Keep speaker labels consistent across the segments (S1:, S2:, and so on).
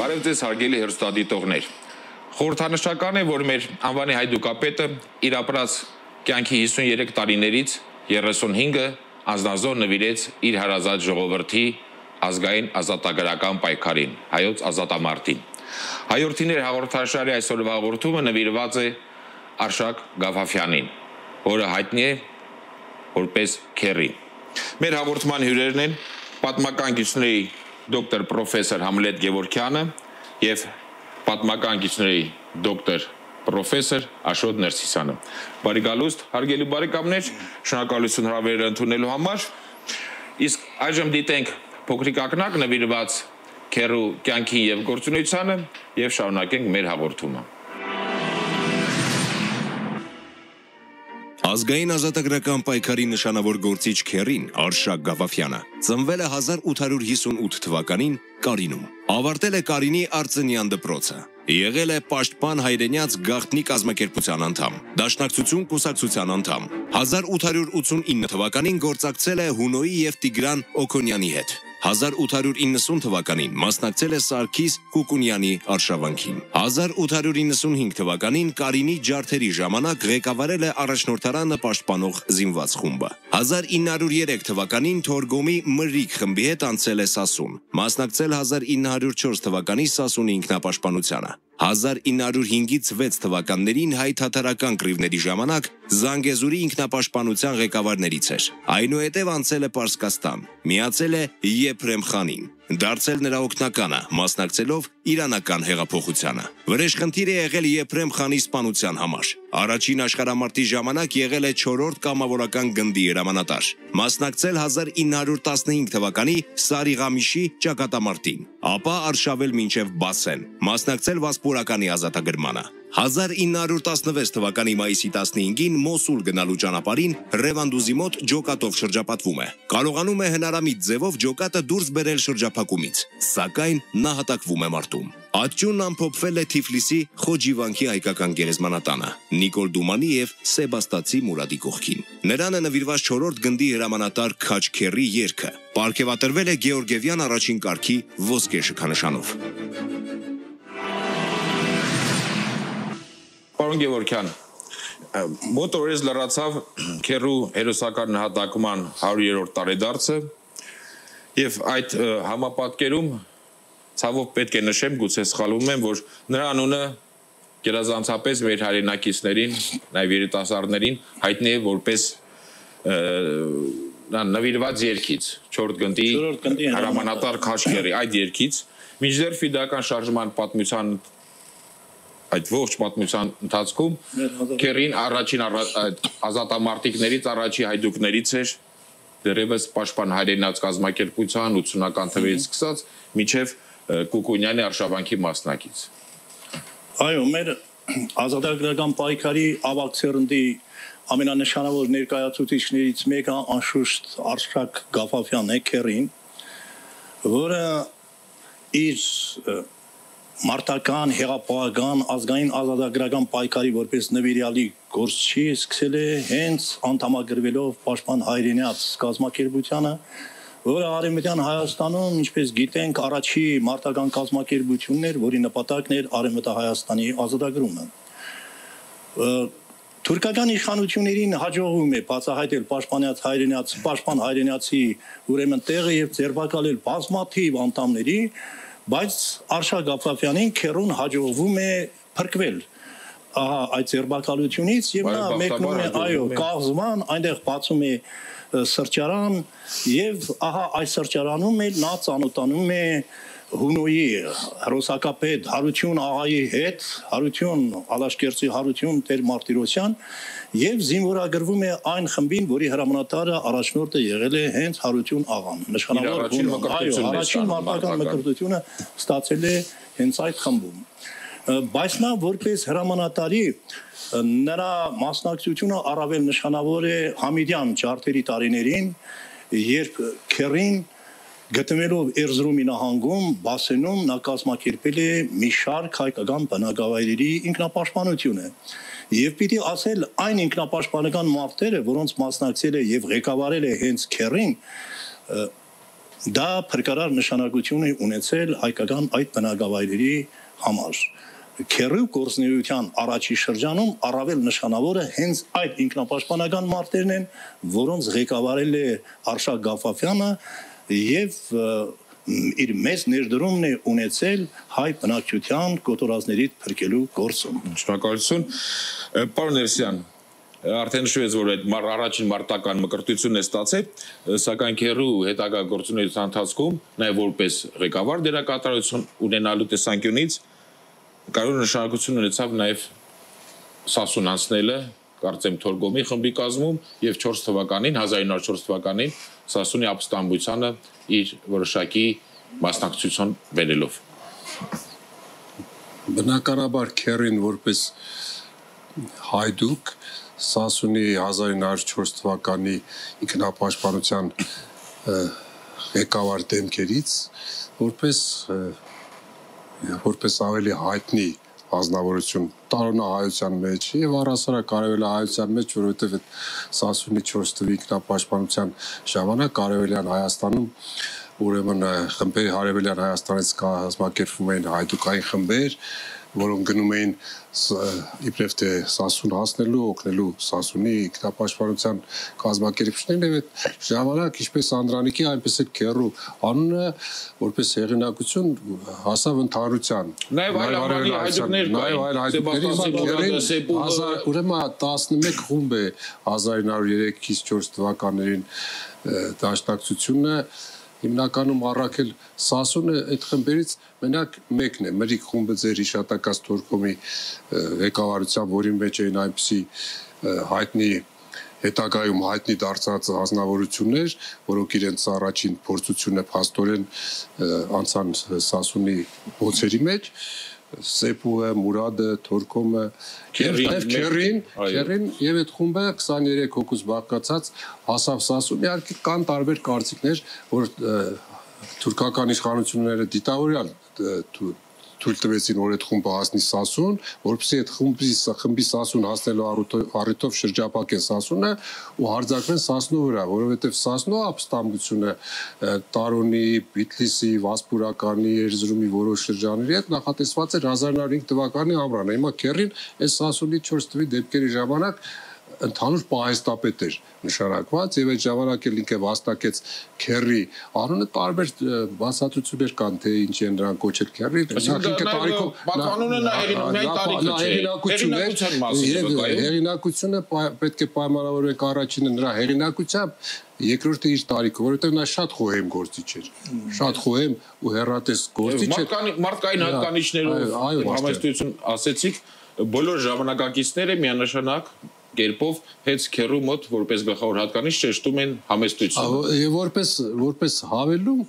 S1: Բարև ձեզ հարգելի հեռուստադիտողներ։ Խորհրդանշական է, որ մեր անվանի հայդուկապետը իր ապրած կյանքի 53 տարիներից 35-ը անձնազոհ նվիրեց իր հարազատ ժողովրդի ազգային ազատագրական պայքարին, հայոց ազատամարտին։ Հայորդիներ հաղորդաշարի այսօրվա հաղորդումը նվիրված է Արշակ Գավաֆյանին, որը հայտնի է որպես Քերի։ Մեր հաղորդման հյուրերն են պատմական գիտնների դոկտոր պրոֆեսոր Համլետ Գևորգյանը եւ պատմական գիտնների դոկտոր պրոֆեսոր Աշոտ Ներսիսյանը։ Բարի գալուստ, հարգելի բարեկամներ, շնորհակալություն հրավերն ընդունելու համար։ Իսկ այժմ դիտենք փոքրիկ ակնակ նվիրված Քերու կյանքին եւ գործունեությանը եւ շարունակենք մեր հաղորդումը։
S2: Ազգային ազատագրական պայքարի նշանավոր գործիչ Քերին Արշակ Գավաֆյանը ծնվել է 1858 թվականին Կարինում։ Ավարտել է Կարինի Արցենյան դպրոցը։ Եղել է պաշտպան հայրենյաց գաղտնի կազմակերպության անդամ, Դաշնակցություն կուսակցության անդամ։ 1889 թվականին գործակցել է Հունոյի եւ Տիգրան Օքոնյանի հետ։ 1890 թվականին մասնակցել է Սարգիս Կուկունյանի արշավանքին։ 1895 թվականին Կարինի ջարդերի ժամանակ ղեկավարել է առաջնորդարանը պաշտպանող զինված խումբը։ 1903 թվականին Թորգոմի Մրրիկ խմբի հետ անցել է Սասուն։ Մասնակցել 1904 թվականի Սասունի ինքնապաշտպանությանը։ 1905-ից 6 թվականներին հայ-թաթարական կռիվների ժամանակ Զանգեզուրի ինքնապաշտպանության ղեկավարներից էր։ Այնուհետև անցել է Պարսկաստան, միացել է Եփրեմ խանին, դարձել նրա օգնականը, մասնակցելով իրանական հեղափոխությանը։ Վրեժխնդիր է եղել Եփրեմ խանի սպանության համար։ Առաջին աշխարհամարտի ժամանակ եղել է 4-րդ կամավորական գնդի հրամանատար։ Մասնակցել 1915 թվականի Սարիղամիշի ճակատամարտին, ապա արշավել մինչև Բասեն, մասնակցել Վասպուրականի ազատագրմանը։ 1916 թվականի մայիսի 15-ին Մոսուլ գնալու ճանապարհին Ռևանդուզի մոտ ջոկատով շրջապատվում է։ Կարողանում է հնարամիտ ձևով ջոկատը դուրս բերել շրջափակումից, սակայն նահատակվում է մարտում։ Ատճունն ամփոփվել է Թիֆլիսի Խոջիվանքի հայկական գերեզմանատանը, Նիկոլ Դումանի եւ Սեբաստացի Մուրադի կողքին։ Նրան է նվիրված 4-րդ գնդի հրամանատար Քաչ Քերի երգը։ Պարգևատրվել է Գեորգիևյան առաջին կարգի ոսկե շքանշանով։
S1: Պարոն Գևորգյան, մոտ օրերս լրացավ Քերու հերոսական նահատակման 100-րդ տարեդարձը եւ այդ համապատկերում ցավով պետք է նշեմ, գուցե սխալվում եմ, որ նրա անունը գերազանցապես մեր հայրենակիցներին, նաեւ երիտասարդներին հայտնի է որպես նվիրված երգից, 4 գնդի հրամանատար Քաչ Քերի, այդ երգից, մինչդեռ ֆիդական շարժման պատմության այդ ողջ պատմության ընթացքում Քերին առաջին ազատամարտիկներից առաջի հայդուկներից էր, դեռևս պաշտպան հայրենաց կազմակերպության 80-ական թվերից սկսած մինչև Կուկունյանի արշավանքի մասնակից։
S3: Այո, մեր ազատագրական պայքարի ավագ սերնդի ամենանշանավոր ներկայացուցիչներից մեկը անշուշտ Արշակ Գավաֆյանն է, Քերին, որը իր մարտական, հեղափոխական, ազգային ազատագրական պայքարի որպես նվիրյալի գործչի սկսել է հենց անդամագրվելով պաշտպան հայրենյաց կազմակերպությանը, որը Արևմտյան Հայաստանում, ինչպես գիտենք, առաջի մարտական կազմակերպությունն էր, որի նպատակն էր Արևմտահայաստանի ազատագրումը։ Թուրքական իշխանություններին հաջողվում է բացահայտել պաշտպան հայրենյացի ուրեմն տեղը եւ ձերբակալել բազմաթիվ անդամների, բայց Արշակ Գավաֆյանին Քերուն հաջողվում է փրկվել այդ ձերբակալությունից եւ նա մեկնում է այո կազման, այնտեղ բացում է սրճարան եւ ահա այս սրճարանում էլ նա ծանոթանում է Հունոյի հրոսակապետ Հարություն աղայի հետ, Հարություն Ալաշկերտի Հարություն Տեր Մարտիրոսյան եւ զինվորագրվում է այն խմբին, որի հրամանատարը առաջնորդը եղել է հենց Հարություն աղան։ Նշանավոր առաջին մարտական մկրտությունը ստացել է հենց այդ խմբում։ Բայց նա որպես հրամանատարի նրա մասնակցությունը առավել նշանավոր է Համիդյան ջարդերի տարիներին, երբ Քերին գտնվելով Էրզրումի նահանգում, Բասենում նա կազմակերպել է մի շարք հայկական բնակավայրերի ինքնապաշտպանությունը։ Եվ պիտի ասել այն ինքնապաշտպանական մարտերը, որոնց մասնակցել է եւ ղեկավարել է հենց Քերին, դա փրկարար նշանակություն է ունեցել հայկական այդ բնակավայրերի համար։ Քերու գործնեության առաջի շրջանում առավել նշանավորը հենց այդ ինքնապաշտպանական մարտերն են, որոնց ղեկավարել է Արշակ Գաֆաֆյանը եւ իր մեծ ներդրումն է ունեցել հայ բնակչության կոտորածներից փրկելու գործում։
S1: Շնորհակալություն։ Պարոն Ներսյան, արդեն նշվեց, որ այդ առաջին մարտական մկրտությունն է ստացել, սակայն Քերու հետագա գործունեության ընթացքում նաև որպես ղեկավար դերակատարություն ունենալու տեսանկյունից կարող նշանակություն ունեցավ նաև Սասուն անցնելը, կարծեմ Թորգոմի խմբի կազմում եւ 1904 թվականին Սասունի ապստամբությանը իր որոշակի մասնակցություն բերելով։
S4: Բնականաբար Քերին որպես հայդուկ Սասունի 1904 թվականի ինքնապաշտպանության ղեկավար դեմքերից որպես ավելի հայտնի ազնվորություն տարոնահայության մեջ եւ առասարակ կարևելահայության մեջ, որովհետեւ այդ Սասունի 4 թվականի ինքնապաշտպանության ժամանակ կարևելյան Հայաստանում ուրեմն խմբեր հարևելյան Հայաստանից կազմակերպվում էին հայդուկային խմբեր, որոնք գնում էին իբրև թե Սասուն հասնելու, օգնելու Սասունի ինքնապաշտպանության կազմակերպիչներին եւ այդ ժամանակ ինչպես Անդրանիկի, այնպես էլ Քերու անունը որպես հեղինակություն հասավ ընդհանրության։
S1: Նաեւ այլ ամառի հայդուկներ կային,
S4: ուրեմն 11 խումբ է 1903-ից 4 թվականներին դաշնակցությունը հիմնականում առաքել Սասունը այդ խմբերից մենակ մեկն է, Մրիկ խումբը ձեր հիշատակած Թորկոմի ղեկավարությամբ, որի մեջ էին այնպիսի հայտնի հետագայում հայտնի դարձած ազնվորություններ, որոնք իրենց առաջին փորձությունը փաստորեն անցան Սասունի ոցերի մեջ, Սեպուը, Մուրադը, Թորկոմը, Քերին եւ այդ խումբը 23 հոգուց բաղկացած հասավ Սասուն։ Իհարկե կան տարբեր կարծիքներ, որ թուրքական իշխանությունները դիտավորյալ թույլ տվեցին, որ այդ խումբը հասնի Սասուն, որպեսզի այդ խմբի Սասուն հասնելու առիթով շրջապակեն Սասունը ու հարձակվեն Սասնու վրա, որովհետև Սասնու ապստամբությունը Տարոնի, Բիթլիսի, Վասպուրականի, Էրզրումի որոշ շրջանների հետ նախատեսված էր 1905 թվականի ամռանը։ Հիմա Քերին այս Սասունի 4 թվականի դեպքերի ժամանակ ընդհանուր պահեստապետ էր նշանակված եւ այդ ժամանակ էլ ինքը վաստակեց Քերի անունը տարբեր բացատրություններ կան թե ինչ են նրան կոչել Քերի ինքը տարիքով հեղինակությունը պետք է պայմանավորվենք առաջինը նրա հեղինակությամբ երկրորդը իր տարիքով որովհետեւ նա շատ խոհեմ գործիչ էր շատ խոհեմ ու հեռատես գործիչ էր
S1: մարդկային հատկանիշներով համեստություն ասեցիք բոլոր ժամանակակիցները միանշանակ կերպով հենց Քերու մոտ որպես գլխավոր հատկանիշ շեշտում են համեստությունը։
S4: Եվ որպես հավելում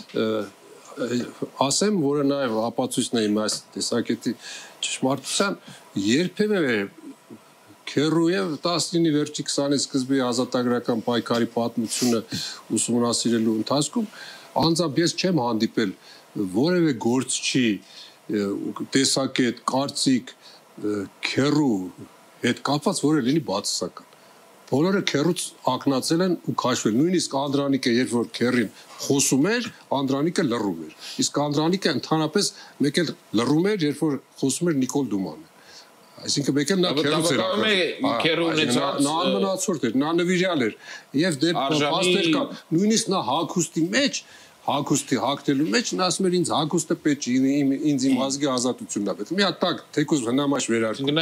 S4: ասեմ, որը նաև ապացույցն է իմ այս տեսակետի ճշմարտության, երբևէ Քերու եւ 19-ի վերջի 20-ի սկզբի ազատագրական պայքարի պատմությունը ուսումնասիրելու ընթացքում անձամբ ես չեմ հանդիպել որևէ գործչի տեսակետ, կարծիք Քերու հետ կապված որը լինի բացասական։ Բոլորը Քերուց ակնացել են ու քաշվել։ Նույնիսկ Անդրանիկը, երբ որ Քերին խոսում էր, Անդրանիկը լռում էր։ Իսկ Անդրանիկը ընդհանրապես մեկ էլ լռում էր, երբ որ խոսում էր Նիկոլ Դումանը։ Այսինքն մեկ էլ նա Քերուց էր նա անմնացորդ էր, նա նվիրյալ էր։ Եվ դեռ փաստեր կա, նույնիսկ նա հագուստի մեջ հագուստի հագնելու մեջ նա ասում էր ինձ հագուստը պետք է ինձ իմ ազգի ազատությունն է պետք։ Մի հատ տակ թեկուզ հնամաշ վերարկում։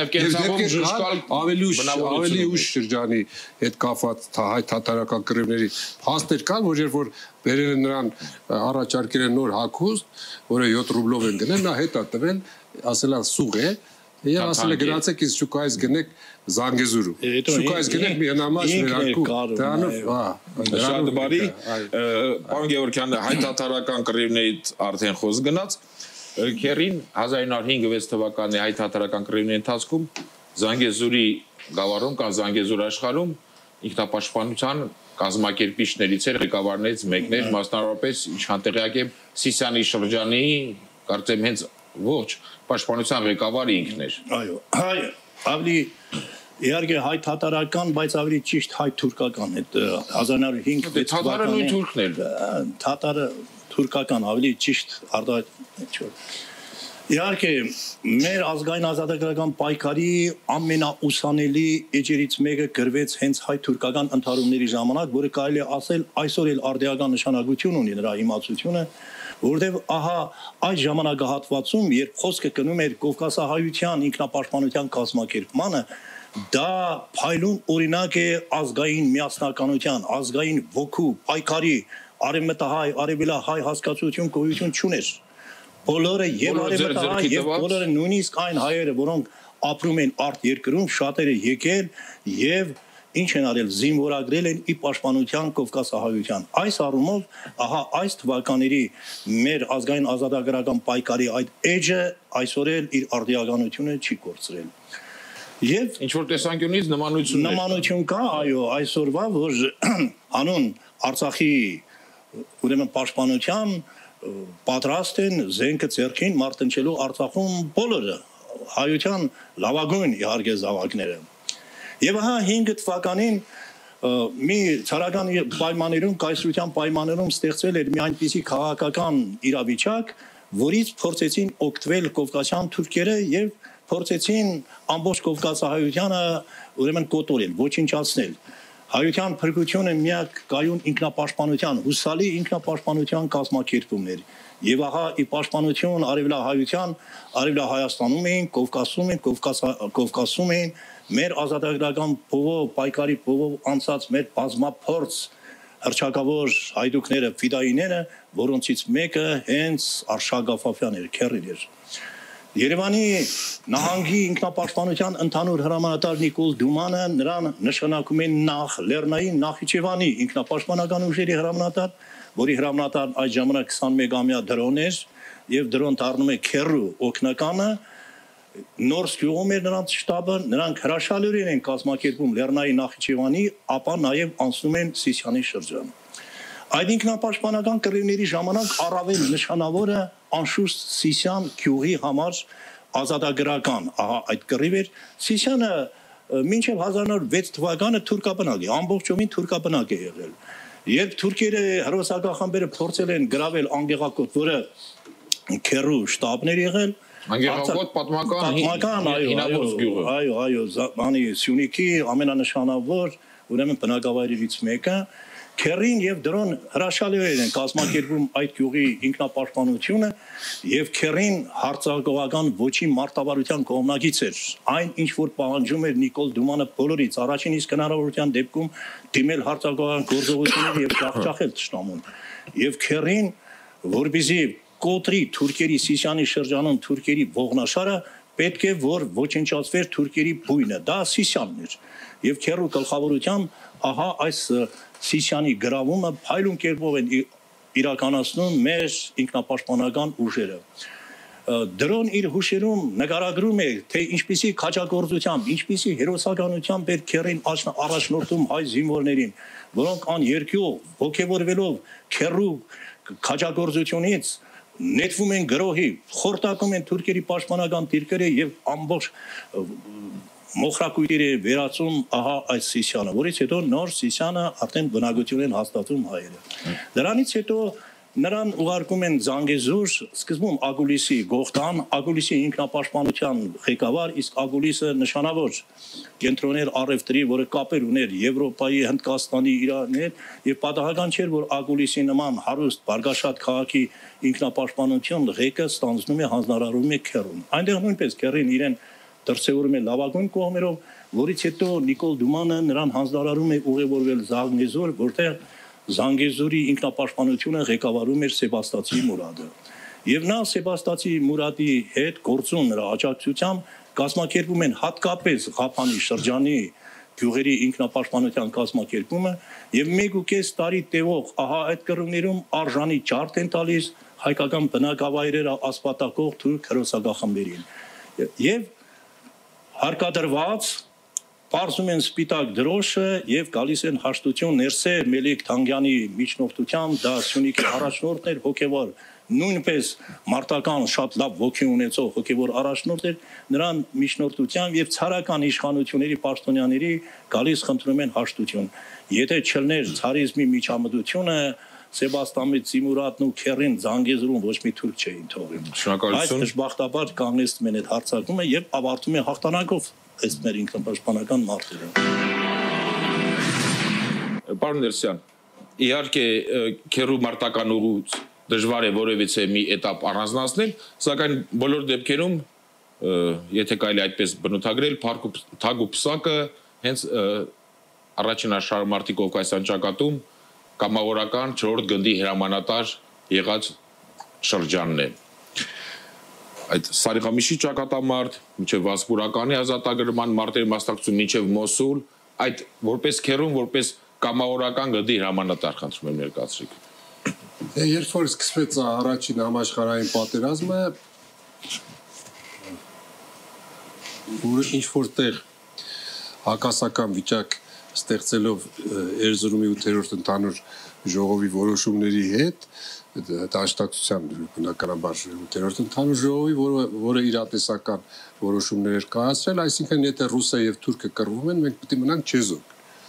S4: Ավելի ուշ շրջանի հետ կապված հայ թաթարական կռիվների փաստեր կան, որ երբ որ բերել են նրան առաջարկել են նոր հագուստ, որը 7 ռուբլով են գնել, նա հետ է տվել, ասել է սուղ է, եւ ասել է գնացեք ինձ շուկայից գնեք Զանգեզուրու։ Շուկայից գնեք մի հնամաշ վերարկու։ Դրանով
S1: շատ բարի պարոն Գևորգյան հայ թաթարական կռիվներից արդեն խոսք գնաց Քերին 1905-6 թվականի հայ թաթարական կռիվների ընթացքում Զանգեզուրի գավառում կամ Զանգեզուր աշխարհում ինքնապաշտպանության կազմակերպիչներից էր ղեկավարներից մեկն էր մասնավորապես իշխանտեղյակ է Սիսիանի շրջանի կարծեմ հենց ոչ պաշտպանության ղեկավարը ինքն էր։
S3: Այո, ավելի Իհարկե հայ-թաթարական, բայց ավելի ճիշտ հայ-թուրքական այդ 1905
S1: Թաթարը նույն թուրքն էր։
S3: Թաթարը թուրքական ավելի ճիշտ արտահայտություն։ Իհարկե մեր ազգային ազատագրական պայքարի ամենաուսանելի էջերից մեկը գրվեց հենց հայ-թուրքական ընդհարումների ժամանակ, որը կարելի է ասել այսօր էլ արդիական նշանակություն ունի նրա իմացությունը, որտեղ ահա այս ժամանակահատվածում, երբ խոսքը գնում էր կովկասահայության ինքնապաշտպանության կազմակերպմանը, դա փայլուն օրինակ է ազգային միասնականության, ազգային ոգու, պայքարի, արևմտահայ, արևելահայ հասկացություն գոյություն չուներ։ Բոլորը եւ արևմտահայ եւ բոլորը նույնիսկ այն հայերը, որոնք ապրում են արտ երկրում, շատերը եկել եւ ինչ են արել, զինվորագրել են ի պաշտպանության կովկասահայության։ Այս առումով, ահա այս թվականների մեր ազգային ազատագրական պայքարի այդ էջը այսօր էլ իր արդիականությունը չի կորցրել։ Եվ
S1: ինչ որ տեսանկյունից
S3: նմանություն կա, այո, այսօրվա, որ անուն Արցախի ուրեմն պաշտպանության պատրաստ են զենքը ձեռքին մարտնչելու Արցախում բոլորը, հայության լավագույն իհարկե զավակները։ Եվ ահա 5 թվականին մի ցարական պայմաններում, կայսրության պայմաններում ստեղծվել էր մի այնպիսի քաղաքական իրավիճակ, որից փորձեցին օգտվել կովկասյան թուրքերը եւ փորձեցին ամբողջ կովկասահայությանը ուրեմն կոտորել, ոչնչացնել։ Հայության փրկությունը միակ կայուն ինքնապաշտպանության, հուսալի ինքնապաշտպանության կազմակերպումն էր։ Եվ ահա ի պաշտպանություն արևելահայության, արևելահայաստանում էին, Կովկասում էին մեր ազատագրական փողով, պայքարի փողով անցած մեր բազմափորձ հռչակավոր հայդուկները, ֆիդայիները, որոնցից մեկը հենց Արշակ Գաֆաֆյանն էր, քեռին էր։ Երևանի նահանգի ինքնապաշտպանության ընդհանուր հրամանատար Նիկոլ Դումանը նրան նշանակում են նախ Լեռնային Նախիջևանի ինքնապաշտպանական ուժերի հրամանատար, որի հրամանատարն այդ ժամանակ 21-ամյա դրոն էր եւ դրոն դառնում է քեռու օգնականը, նոր գյուղում էր նրանց շտաբը, նրանք հրաշալիորեն են կազմակերպում Լեռնային Նախիջևանի, ապա նաեւ անցնում են Սիսիանի շրջան։ Այդ ինքնապաշտպանական կռիվների ժամանակ առավել նշանավորը անշուշտ Սիսիան գյուղի համար ազատագրական, ահա այդ կռիվ էր։ Սիսիանը մինչև 1906 թվականը թուրքաբնակ է, ամբողջովին թուրքաբնակ է եղել։ Երբ թուրքերը հրոսակախմբերը փորձել են գրավել Անգեղակոտ, որը քեռու շտաբն էր եղել,
S1: Անգեղակոտ պատմական հինավուրց գյուղը։
S3: Այո, բանի Սյունիքի ամենանշանավոր ուրեմն բնակավայրերից մեկը, քեռին եւ դրոն հրաշալիորեն են կազմակերպում այդ գյուղի ինքնապաշտպանությունը եւ քեռին հարցակողական ոչի մարտավարության կողմնակից էր։ Այն ինչ որ պահանջում էր Նիկոլ Դումանը բոլորից, առաջին իսկ հնարավորության դեպքում դիմել հարցակողական գործողությունների եւ ջախջախել ճշտամուն։ Եվ քեռին, որբիզի կոտրի թուրքերի Սիսիանի շրջանում թուրքերի ողնաշարը, պետք է որ ոչնչացվեր թուրքերի բույնը, դա Սիսիանն էր։ Եվ քեռու գլխավորությամբ ահա այս Սիսիանի գրավումը փայլուն կերպով են իրականացնում մեր ինքնապաշտպանական ուժերը։ Դրոն իր հուշերում նկարագրում է, թե ինչպիսի քաջագործությամբ, ինչպիսի հերոսականությամբ էր քեռին առաջնորդում հայ զինվորներին, որոնք աներկյուղ ոգևորվելով քեռու քաջագործությունից նետվում են գրոհի, խորտակում են թուրքերի պաշտպանական դիրքերը եւ ամբողջ մոխրակույտերը վերածում ահա այս Սիսիանը, որից հետո նոր Սիսիանը արդեն բնակություն են հաստատում հայերը։ Դրանից հետո նրան ուղարկում են Զանգեզուր, սկզբում Ագուլիսի Գողթան, Ագուլիսի ինքնապաշտպանության ղեկավար, իսկ Ագուլիսը նշանավոր կենտրոներ առևտրի, որը կապեր ուներ Եվրոպայի, Հնդկաստանի, Իրանի հետ, եւ պատահական չէր, որ Ագուլիսի նման հարուստ բարգաշատ քաղաքի ինքնապաշտպանություն ղեկը ստանձնում է հանձնարարում է քեռուն։ Այնտեղ նույնպես քեռին իրեն դրսևորում է լավագույն կողմերով, որից հետո Նիկոլ Դումանը նրան հանձնարարում է ուղևորվել Զանգեզուր, որտեղ Զանգեզուրի ինքնապաշտպանությունը ղեկավարում էր Սեբաստացի Մուրադը։ Եվ նա Սեբաստացի Մուրադի հետ գործուն նրա աջակցությամբ կազմակերպում են հատկապես Ղափանի շրջանի գյուղերի ինքնապաշտպանության կազմակերպումը եւ 1.5 տարի տևող ահա այդ կռիվներում արժանի ջարդ են տալիս հայկական բնակավայրերը ասպատակող թուրք հրոսակախմբերին։ Եվ հարկադրված պարզում են սպիտակ դրոշը եւ գալիս են հաշտություն Ներսե Մելիք Թանգյանի միջնորդությամբ, դա Սյունիքի առաջնորդն էր, հոգեվար նույնպես մարտական շատ լավ ոգի ունեցող հոգևոր առաջնորդ էր, նրան միջնորդությամբ եւ ցարական իշխանությունների պաշտոնյաների գալիս խնդրում են հաշտություն։ Եթե չլներ ցարիզմի միջամտությունը, Սեբաստիան Զիմուրատն ու Քերին Զանգեզուրում ոչ մի թուրք չէին թողին։ Այս դժբախտաբար կանգնեցնում են այդ հարձակումը եւ ավարտում են հաղթանակով այս մեր ինքնապաշտպանական մարտերը։
S1: Պարոն Ներսյան, իհարկե քերու մարտական ուղուց դժվար է որևիցե մի этап առանձնացնել, սակայն բոլոր դեպքերում, եթե կարելի այդպես բնութագրել, թագ ու պսակը հենց առաջին աշխարհամարտի Կովկասյան ճակատում կամավորական 4-րդ գնդի հրամանատար եղած շրջանն է։ Այդ Սարիղամիշի ճակատամարտ, մինչև Վասպուրականի ազատագրման մարտերի մասնակցություն, մինչև Մոսուլ, այդ որպես քերուն, որպես կամավորական գնդի հրամանատար խնդրում եմ ներկայացրեք։
S4: Երբ որ սկսվեց առաջին համաշխարհային պատերազմը, ինչ որտեղ հակասական վիճակ ստեղծելով Էրզրումի 8-րդ ընդհանուր ժողովի որոշումների հետ, դաշնակցության բնականաբար 8-րդ ընդհանուր ժողովի, որը իրատեսական որոշումներ էր կայացրել, այսինքն եթե ռուսը եւ թուրքը կռվում են, մենք պետք է մնանք չեզոք։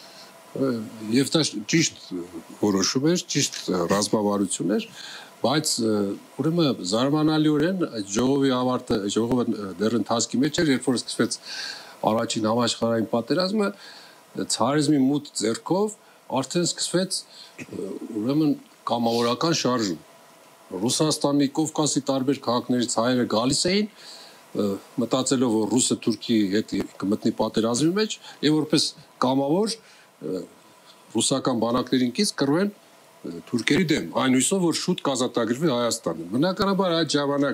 S4: Եվ դա ճիշտ որոշում էր, ճիշտ ռազմավարություն էր, բայց ուրեմն զարմանալիորեն այդ ժողովը դեռ ընթացքի մեջ էր, երբ որ սկսվեց առաջին համաշխարհային պատերազմը, ցարիզմի մութ ձեռքով արդեն սկսվեց ուրեմն կամավորական շարժում։ Ռուսաստանի Կովկասի տարբեր քաղաքներից հայերը գալիս էին, մտածելով որ ռուսը Թուրքի հետ կմտնի պատերազմի մեջ, եւ որպես կամավոր ռուսական բանակներին կից կռվեն թուրքերի դեմ, այն հույսով որ շուտ կազատագրվի Հայաստանը։ Բնականաբար այդ ժամանակ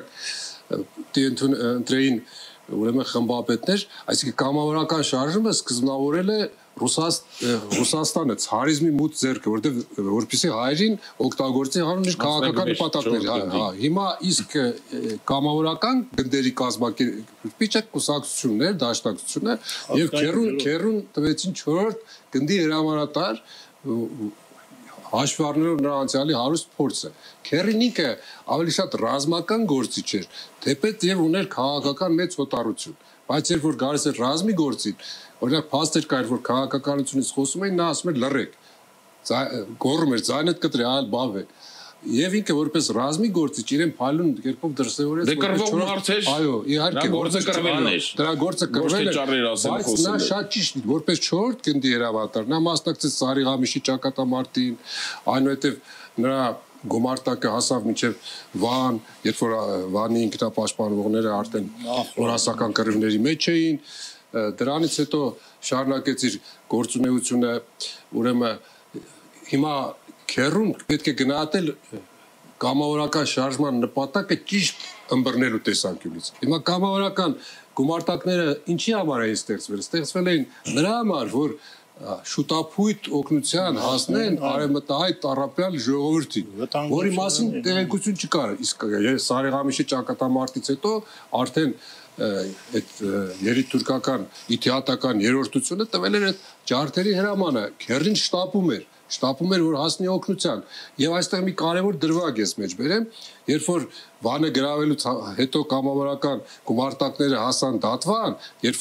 S4: ընտրեին ուրեմն խմբապետներ, այսինքն կամավորական շարժումը սկզբնավորել է Ռուսաստանը ցարիզմի մութ ձեռքը, որպեսզի հայերին օգտագործի հանուն իր քաղաքական նպատակները։ Հիմա իսկ կամավորական գնդերի կազմակերպիչը կուսակցություններ, դաշնակցությունը եւ քերուն տվեցին 4-րդ գնդի հրամանատար հաշվի առնելով նրա անցյալի հարուստ փորձը։ Քերին ինքը ավելի շատ ռազմական գործիչ էր, թեպետ եւ ուներ քաղաքական մեծ հոտառություն, բայց երբ որ գալիս էր ռազմի գործին, օրինակ փաստեր կար, որ քաղաքականությունից խոսում էին, նա ասում էր լռեք, գոռում էր ձայնդ կտրի, այլ բավ է։ Եվ ինքը որպես ռազմի գործիչ իրեն փայլուն կերպով դրսևորեց։
S1: Դե կռվող մարդ էր։ Այո,
S4: իհարկե,
S1: գործը կռվելն էր։
S4: Դրա գործը կռվել էր, բայց նա շատ ճիշտ էր, որպես 4-րդ գնդի հրամանատար, նա մասնակցեց Սարիղամիշի ճակատամարտին, այնուհետև նրա գումարտակը հասավ մինչև Վան, երբ որ Վանի ինքնապաշտպանողները արդեն օրասական կռիվների մեջ էին, դրանից հետո շարունակեց իր գործունեությունը, ուրեմն հիմա քերուն պետք է գնահատել կամավորական շարժման նպատակը ճիշտ ըմբռնելու տեսանկյունից։ Հիմա կամավորական գումարտակները ինչի համար էին ստեղծվել։ Ստեղծվել էին նրա համար, որ շուտափույթ օգնության հասնեն արևմտահայ տառապյալ ժողովրդին, որի մասին տեղեկություն չկար։ Իսկ Սարիղամիշի ճակատամարտից հետո արդեն այդ երիտուրկական իթիատական երրորդությունը տվել էր այդ ջարդերի հրամանը, քերին շտապում էր որ հասնի օգնության։ Եվ այստեղ մի կարևոր դրվագ ես մեջ բերեմ, երբ որ Վանը գրավելուց հետո կամավորական գումարտակները հասան Դատվան, երբ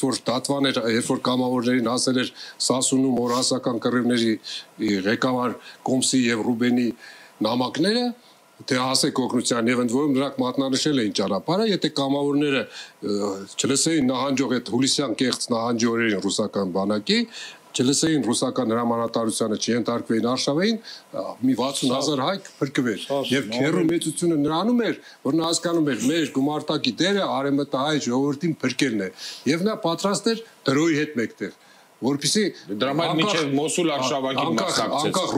S4: որ կամավորներին հասել էր Սասունում օրասական կռիվների ղեկավար Կոմսի եւ Ռուբենի նամակները, թե հասեք օգնության եւ ընդ որում նրանք մատնանշել էին ճանապարհը, եթե կամավորները չլսեին նահանջող այդ հուլիսյան կեղծ նահանջի օրերին ռուսական բանակի, չլսեին ռուսական հրամանատարությանը, չենթարկվեին Արշավային, մի 60,000 հայ փրկվեր։ Եվ քերու մեծությունը նրանում էր, որ նա հասկանում էր մեր գումարտակի դերը արևմտահայ ժողովրդին փրկելն է, եւ նա պատրաստ էր դրոյի հետ մեկտեղ, որպեսզի
S1: դրա համար մինչև Մոսուլ Արշավանքին մասնակցեց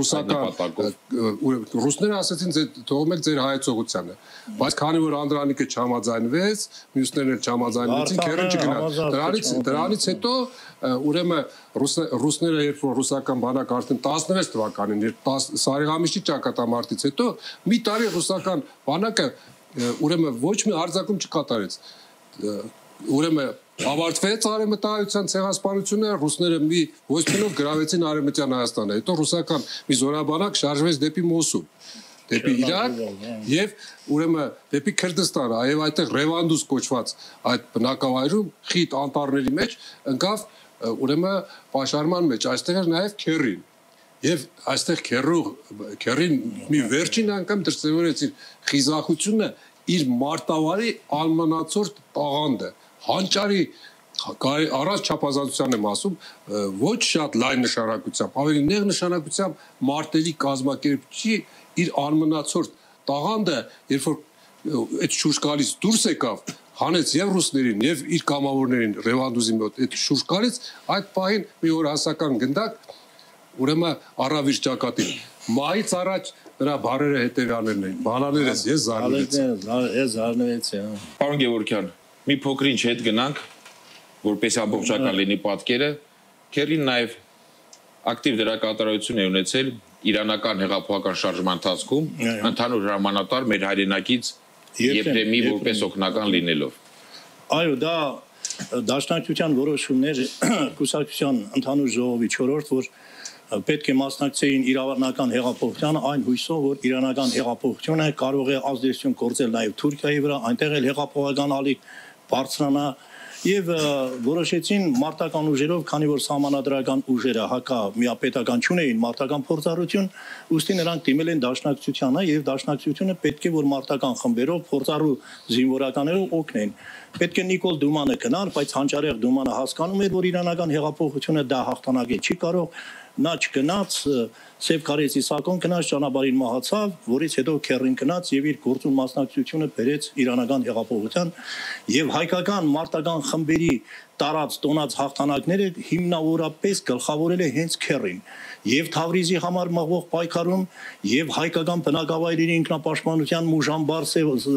S4: ռուսները ասացին թողեք ձեր հայեցողությանը, բայց քանի որ Անդրանիկը չհամաձայնվեց, մյուսներն էլ չհամաձայնվեցին, քերին չգնաց։ Դրանից հետո ուրեմն ռուսները երբ որ ռուսական բանակ արդեն 16 թվականին Սարիղամիշի ճակատամարտից հետո մի տարի ռուսական բանակը ուրեմն ոչ մի արձակում չկատարեց։ Ուրեմն ավարտվեց արևմտահայության ցեղասպանությունը, ռուսները մի ոչնչով գրավեցին արևմտյան Հայաստանը, հետո ռուսական մի զորաբանակ շարժվեց դեպի Մոսուլ։ դեպի Իրաք եւ ուրեմն դեպի Քրդստանը, այո այդտեղ Ռևանդուս կոչված այդ բնակավայրում խիտ անտառների մեջ ընկավ ուրեմն պաշարման մեջ, այստեղ էր նաեւ Քերին եւ այստեղ Քերին մի վերջին անգամ դրսևորեց իր խիզախությունը իր մարտավարի ալմանացորդ տաղանդը հանճարի առանց չափազանցության եմ ասում ոչ շատ լայն նշանակությամբ ավելի նեղ նշանակությամբ մարտերի կազմակերպչի իր ալմանացորդ տաղանդը երբ որ այդ շուրջ գալիս դուրս եկավ հանեց եւ ռուսներին եւ իր կամավորներին Ռևանդուզի մոտ այդ շուրջ գալիս այդ պահին մի օր հասական գնդակ ուրեմն առավիր ճակատին մայից առաջ նրա բարերը հետևյալներն էին բանաներս ես զարնվեցի
S1: Պարոն Գևորգյան մի փոքր ինչ հետ գնանք որպես ամբողջական լինի պատկերը Քերին նաև ակտիվ դերակատարություն է ունեցել իրանական հեղափոխական շարժման ընթացքում ընդհանուր հրամանատար մեր հայրենակից Եփրեմի որպես օգնական լինելով
S3: Այո դա դաշնակցության որոշումներ կուսակցության ընդհանուր ժողովի 4-րդ որ պետք է մասնակցեին իրանական հեղափոխությանը այն հույսով որ իրանական հեղափոխությունը կարող է ազդեցություն գործել նաև Թուրքիայի վրա այնտեղ էլ հեղափոխական ալիք բարձրանա Եվ որոշեցին մարտական ուժերով, քանի որ սահմանադրական ուժերը հակա միապետական չունեին մարտական փորձառություն, ուստի նրանք դիմել են դաշնակցությանը եւ դաշնակցությունը պետք է որ մարտական խմբերով փորձառու զինվորականներով օգնեն։ Պետք է Նիկոլ Դումանը գնար, բայց Հանճարեղ Դումանը հասկանում էր, որ իրանական հեղափոխությունը դա հաղթանակել չի կարող, նա չգնաց, Սև Կարեցի Սակոն գնաց ճանապարհին մահացավ, որից հետո Քերին գնաց եւ իր գործուն մասնակցությունը բերեց իրանական հեղափոխության եւ հայկական մարտական խմբերի տարած տոնած հաղթանակները հիմնավորապես գլխավորել է հենց Քերին եւ Թավրիզի համար մղվող պայքարում եւ հայկական բնակավայրերի ինքնապաշտպանության Մուժամբար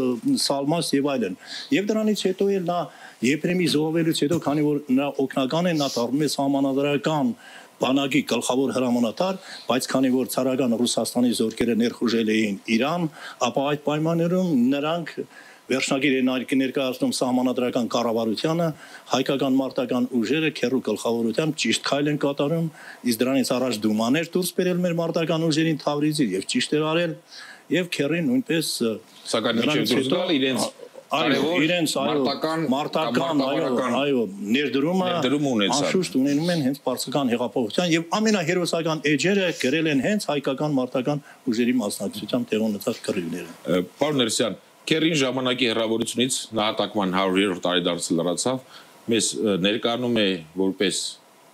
S3: Սալմաս եւ այլն եւ դրանից հետո էլ նա Եփրեմի զոհվելուց հետո քանի որ նա օգնական է նա դառնում է սահմանադրական բանակի գլխավոր հրամանատար, բայց քանի որ ցարական Ռուսաստանի զորքերը ներխուժել էին Իրան, ապա այդ պայմաններում նրանք վերջնագիր են ներկայացնում սահմանադրական կառավարությանը, հայկական մարտական ուժերը քերու գլխավորությամբ ճիշտ քայլ են կատարում, իսկ դրանից առաջ Դումաներ դուրս բերել մեր մարտական ուժերին Թավրիզի եւ ճիշտ էր արել եւ քերին նույնպես
S1: սակայն միջև դուրս գալ իրենց
S3: իրենց մարտական այո ներդրումը անշուշտ ունենում են հենց պարսկական հեղափոխության եւ ամենահերոսական էջերը գրել են հենց հայկական մարտական ուժերի մասնակցությամբ տեղ ունեցած կռիվները
S1: Պարոն Ներսյան Քերին ժամանակի հեռավորությունից նահատակման 100-րդ տարեդարձը լրացավ մեզ ներկայանում է որպես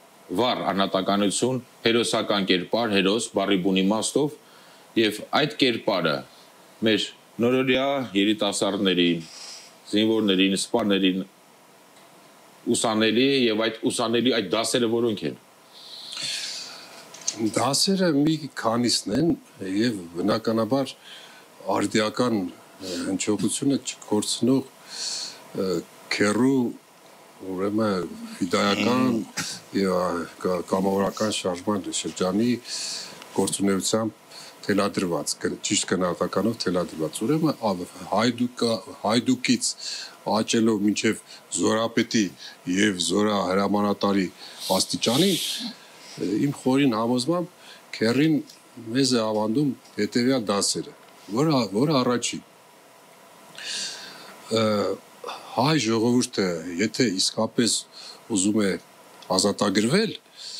S1: վառ անհատականություն հերոսական կերպար հերոս բարի բուն իմաստով եւ այդ կերպարը մեր նորորյա երիտասարդներին զինվորներին, սպաներին ուսանելի է եւ այդ ուսանելի այդ դասերը որոնք են
S4: Դասերը մի քանիսն են եւ բնականաբար արդիական հնչողությունը չկորցնող քերու ուրեմն ֆիդայական եւ կամավորական շարժման շրջանի գործունեությամբ թելադրված, ճիշտ գնահատականով թելադրված, ուրեմն հայդուկից աճելով մինչև զորապետի եւ զորահրամանատարի աստիճանին իմ խորին համոզմամբ Քերին մեզ է ավանդում հետեւյալ դասերը, որը առաջի հայ ժողովուրդը եթե իսկապես ուզում է ազատագրվել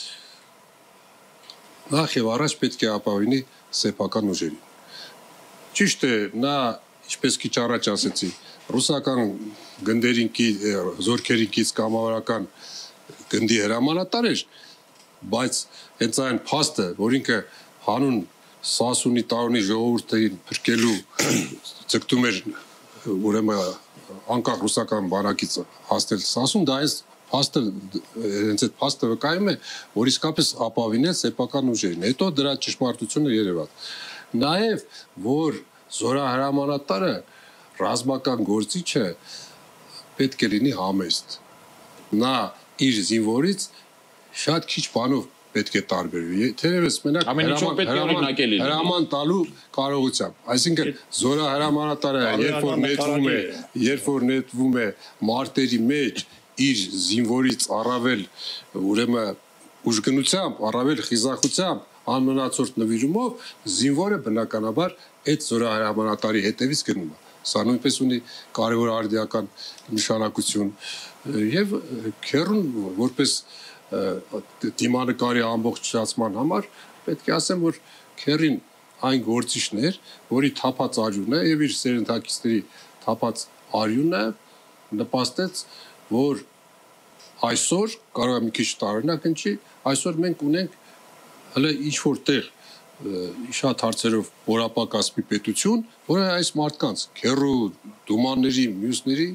S4: նախ եւ առաջ պետք է ապավինի սեփական ուժերին։ Ճիշտ է, նա ինչպես քիչ առաջ ասեցի, ռուսական գնդերին զորքերին կից կամավորական գնդի հրամանատար էր, բայց հենց այն փաստը, որ ինքը հանուն Սասունի տարոնի ժողովուրդին փրկելու ցկտում էր ուրեմն անկախ ռուսական բանակից հասնել Սասուն, դա այս փաստը հենց այդ փաստը վկայում է, որ իսկապես ապավինել սեփական ուժերին։ Հետո դրա ճշմարտությունը երևաց։ Նաև որ զորահրամանատարը ռազմական գործիչը պետք է լինի համեստ։ Նա իր զինվորից շատ քիչ բանով պետք է տարբերվի։ Թերևս մենակ հրաման տալու կարողությամբ։ Այսինքն զորահրամանատարը երբ որ նետվում է մարտերի մեջ իր զինվորից առավել ուրեմն ուժգնությամբ, առավել խիզախությամբ, անմնացորդ նվիրումով զինվորը բնականաբար այդ զորահրամանատարի հետևից գնում է։ Սա նույնպես ունի կարևոր արդիական նշանակություն եւ քերուն որպես դիմանկարի ամբողջացման համար պետք է ասեմ, որ քերին այն գործիչներ, որի թափած արյունը եւ իր սերնդակիցների թափած արյունը նպաստեց, որ այսօր կարող է մի քիչ տարօրինակ ընչի, այսօր մենք ունենք հələ ինչ-որ տեղ շատ հարցերով որապակասմի պետություն, որը այս մարդկանց քերու դումանների, մյուսների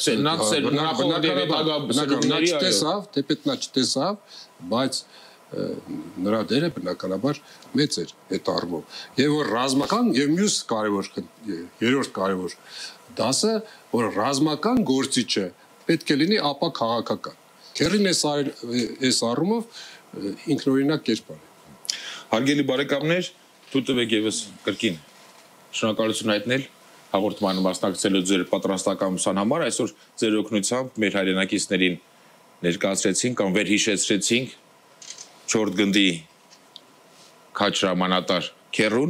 S4: թեպետ նա չտեսավ, բայց նրա դերը բնականաբար մեծ էր այդ առումով։ Եվ որ ռազմական եւ մյուս կարևոր երրորդ կարևոր դասը, որ ռազմական գործիչը պետք է լինի ապա քաղաքական։ Քերին այս առումով ինքնօրինակ կերպար է։
S1: Հարգելի բարեկամներ, թույլ տվեք եւս կրկին շնորհակալություն հայտնել հաղորդմանը մասնակցելու ձեր պատրաստակամության համար։ Այսօր ձեր օգնությամբ մեր հայրենակիցներին ներկայացրեցինք կամ վերհիշեցրեցինք 4 գնդի քաչրամանատար քերուն։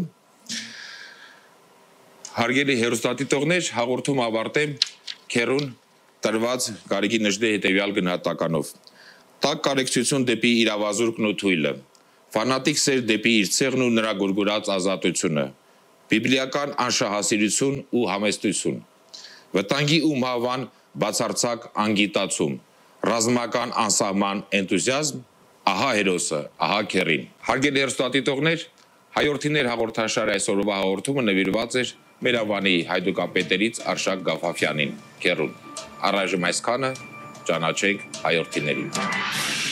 S1: Հարգելի հերոստատիտողներ, հաղորդում ավարտեմ քերուն տրված Գարեգին Նժդեհի հետևյալ գնահատականով։ Տակ կարեկցություն դեպի իրավազուրկն ու թույլը, ֆանատիկ սեր դեպի իր ցեղն ու նրա գուրգուրած ազատությունը, բիբլիական անշահասիրություն ու համեստություն, վտանգի ու մահվան բացարձակ անգիտացում, ռազմական անսահման էնտուզիազմ, ահա հերոսը, ահա քերին։ Հարգելի հերոստատիտողներ, հայորդիներ հաղորդաշարի այսօրվա հաղորդումը նվիրված էր մեր ավանի հայդուկապետերից Արշակ Գաֆաֆյանին, քերուն։ Առայժմ այսքանը, ճանաչենք հայորդիներին։